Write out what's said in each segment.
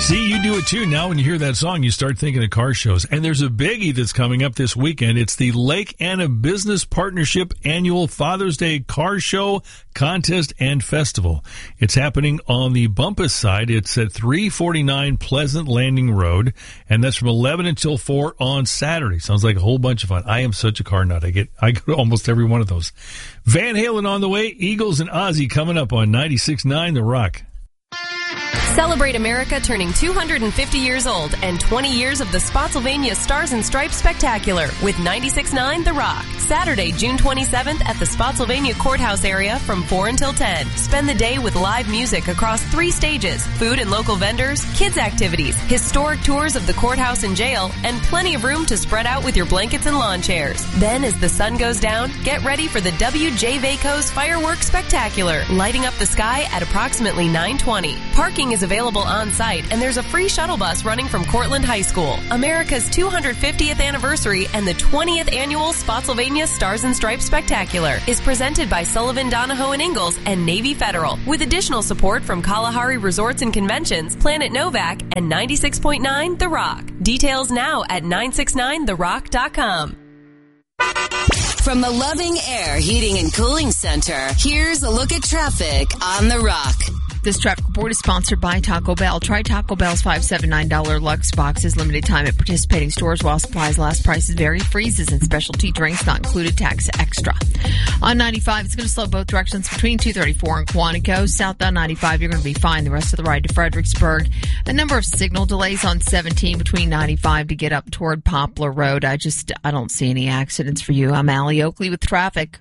See, you do it too. Now when you hear that song, you start thinking of car shows. And there's a biggie that's coming up this weekend. It's the Lake Anna Business Partnership Annual Father's Day Car Show, Contest, and Festival. It's happening on the Bumpus side. It's at 349 Pleasant Landing Road, and that's from 11 until 4 on Saturday. Sounds like a whole bunch of fun. I am such a car nut. I go to almost every one of those. Van Halen on the way. Eagles and Ozzy coming up on 96.9 The Rock. Celebrate America turning 250 years old and 20 years of the Spotsylvania Stars and Stripes Spectacular with 96.9 The Rock. Saturday, June 27th at the Spotsylvania Courthouse area from 4 until 10. Spend the day with live music across 3 stages, food and local vendors, kids activities, historic tours of the courthouse and jail, and plenty of room to spread out with your blankets and lawn chairs. Then as the sun goes down, get ready for the W.J. Vaco's Fireworks Spectacular, lighting up the sky at approximately 9:20. Parking is available on site, and there's a free shuttle bus running from Cortland High School. America's 250th anniversary and the 20th annual Spotsylvania Stars and Stripes Spectacular is presented by Sullivan, Donahoe and Ingalls and Navy Federal, with additional support from Kalahari Resorts and Conventions, Planet Novak, and 96.9 The Rock. Details now at 969therock.com. From the Loving Air Heating and Cooling Center, here's a look at traffic on The Rock. This traffic report is sponsored by Taco Bell. Try Taco Bell's $5.79 Lux boxes, limited time at participating stores while supplies last. Prices vary. Freezes and specialty drinks not included. Tax extra. On 95, it's going to slow both directions between 234 and Quantico. Southbound 95, you're going to be fine the rest of the ride to Fredericksburg. A number of signal delays on 17 between 95 to get up toward Poplar Road. I don't see any accidents for you. I'm Allie Oakley with traffic.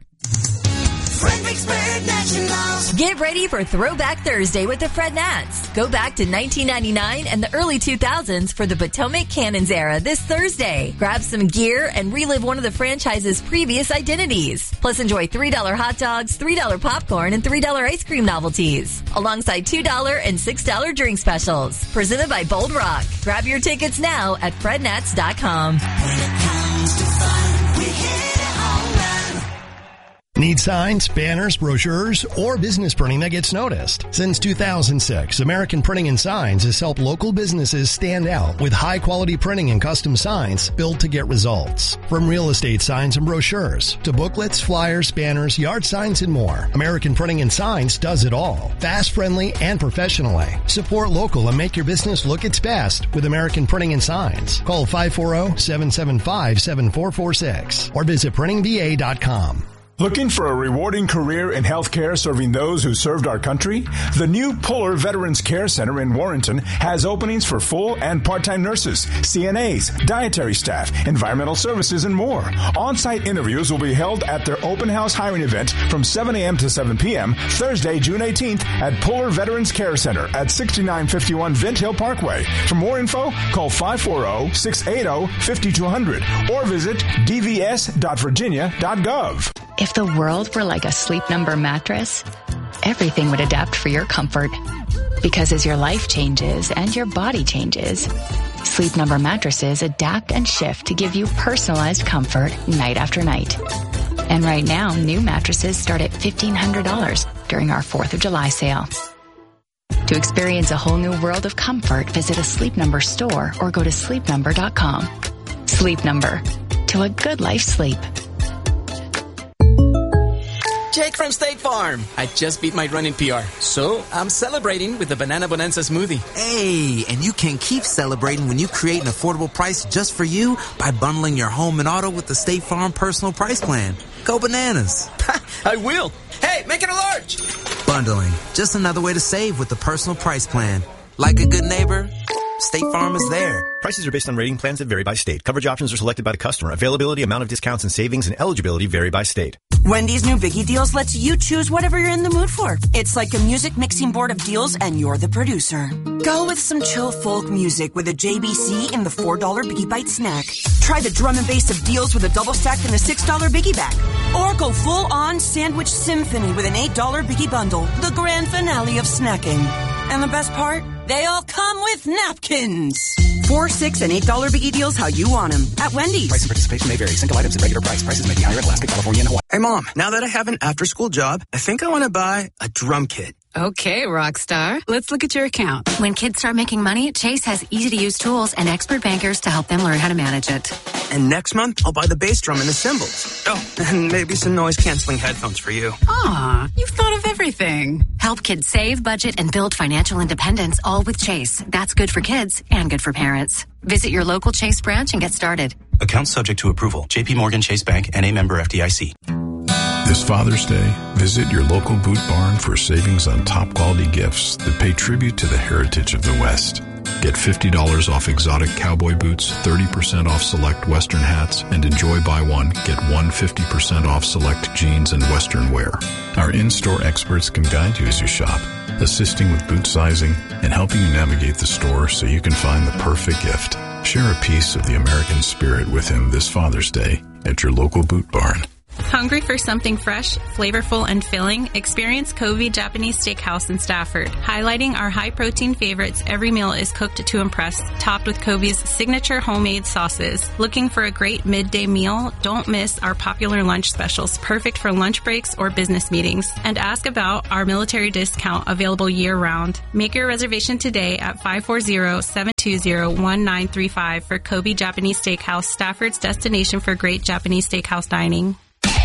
Get ready for Throwback Thursday with the Fred Nats. Go back to 1999 and the early 2000s for the Potomac Cannons era this Thursday. Grab some gear and relive one of the franchise's previous identities. Plus enjoy $3 hot dogs, $3 popcorn, and $3 ice cream novelties. Alongside $2 and $6 drink specials. Presented by Bold Rock. Grab your tickets now at frednats.com. When it comes to fun, we hit it all right. Need signs, banners, brochures, or business printing that gets noticed? Since 2006, American Printing and Signs has helped local businesses stand out with high-quality printing and custom signs built to get results. From real estate signs and brochures to booklets, flyers, banners, yard signs, and more, American Printing and Signs does it all. Fast, friendly, and professionally. Support local and make your business look its best with American Printing and Signs. Call 540-775-7446 or visit printingva.com. Looking for a rewarding career in healthcare serving those who served our country? The new Puller Veterans Care Center in Warrenton has openings for full and part-time nurses, CNAs, dietary staff, environmental services, and more. On-site interviews will be held at their open house hiring event from 7 a.m. to 7 p.m. Thursday, June 18th at Puller Veterans Care Center at 6951 Vint Hill Parkway. For more info, call 540-680-5200 or visit dvs.virginia.gov. If the world were like a Sleep Number mattress, everything would adapt for your comfort. Because as your life changes and your body changes, Sleep Number mattresses adapt and shift to give you personalized comfort night after night. And right now, new mattresses start at $1,500 during our 4th of July sale. To experience a whole new world of comfort, visit a Sleep Number store or go to sleepnumber.com. Sleep Number. To a good life sleep. Jake from State Farm. I just beat my running PR, so I'm celebrating with the Banana Bonanza smoothie. Hey, and you can keep celebrating when you create an affordable price just for you by bundling your home and auto with the State Farm Personal Price Plan. Go bananas. I will. Hey, make it a large. Bundling. Just another way to save with the Personal Price Plan. Like a good neighbor, State Farm is there. Prices are based on rating plans that vary by state. Coverage options are selected by the customer. Availability, amount of discounts and savings, and eligibility vary by state. Wendy's new Biggie Deals lets you choose whatever you're in the mood for. It's like a music mixing board of deals, and you're the producer. Go with some chill folk music with a JBC in the $4 Biggie Bite snack. Try the drum and bass of deals with a double stack and a $6 Biggie bag. Or go full-on sandwich symphony with an $8 Biggie bundle, the grand finale of snacking. And the best part? They all come with napkins. $4, $6, and $8 Biggie Deals how you want them at Wendy's. Price and participation may vary. Single items at regular price. Prices may be higher in Alaska, California, and Hawaii. Hey, Mom, now that I have an after-school job, I think I want to buy a drum kit. Okay, Rockstar. Let's look at your account. When kids start making money, Chase has easy-to-use tools and expert bankers to help them learn how to manage it. And next month, I'll buy the bass drum and the cymbals. Oh, and maybe some noise-canceling headphones for you. Aw, you've thought of everything. Help kids save, budget, and build financial independence, all with Chase. That's good for kids and good for parents. Visit your local Chase branch and get started. Account subject to approval. J.P. Morgan Chase Bank, N.A. member FDIC. This Father's Day, visit your local Boot Barn for savings on top-quality gifts that pay tribute to the heritage of the West. Get $50 off exotic cowboy boots, 30% off select Western hats, and enjoy buy one, get one 50% off select jeans and Western wear. Our in-store experts can guide you as you shop, assisting with boot sizing and helping you navigate the store so you can find the perfect gift. Share a piece of the American spirit with him this Father's Day at your local Boot Barn. Hungry for something fresh, flavorful, and filling? Experience Covey Japanese Steakhouse in Stafford. Highlighting our high-protein favorites, every meal is cooked to impress, topped with Covey's signature homemade sauces. Looking for a great midday meal? Don't miss our popular lunch specials, perfect for lunch breaks or business meetings. And ask about our military discount available year-round. Make your reservation today at 540-720-1935 for Covey Japanese Steakhouse, Stafford's destination for great Japanese steakhouse dining.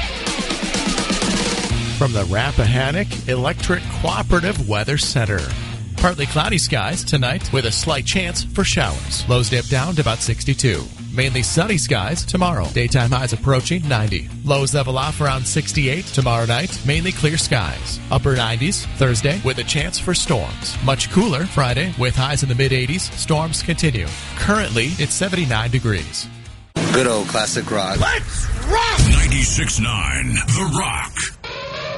From the Rappahannock Electric Cooperative Weather Center. Partly cloudy skies tonight with a slight chance for showers. Lows dip down to about 62. Mainly sunny skies tomorrow. Daytime highs approaching 90. Lows level off around 68 tomorrow night. Mainly clear skies. Upper 90s Thursday with a chance for storms. Much cooler Friday with highs in the mid-80s. Storms continue. Currently, it's 79 degrees. Good old classic rock. Let's rock! 96.9 The Rock.